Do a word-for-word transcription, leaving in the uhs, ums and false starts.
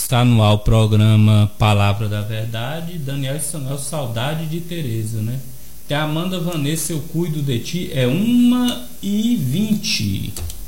Está no ar o programa Palavra da Verdade. Daniel e Samuel, saudade de Tereza, né? Tem a Amanda Vanessa, eu cuido de ti. É uma e vinte.